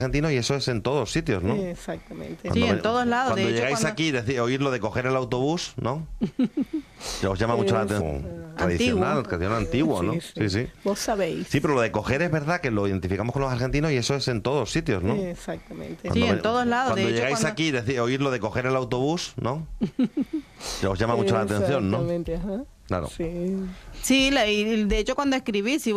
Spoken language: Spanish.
argentino y eso es en todos sitios, ¿no? Exactamente. Cuando Sí, en todos lados. Cuando De hecho, llegáis aquí, oír lo de coger el autobús, ¿no? Que os llama mucho la atención. Tradicional, antiguo, ¿no? Sí. Vos sabéis. Sí, pero lo de coger es verdad que lo identificamos con los argentinos y eso es en todos sitios, ¿no? Exactamente. Sí, en todos lados. Cuando De hecho, llegáis aquí, oír lo de coger el autobús, ¿no? Que os llama mucho la atención, ¿no? Exactamente, ajá. Claro. Sí. Sí, y de hecho cuando escribí, si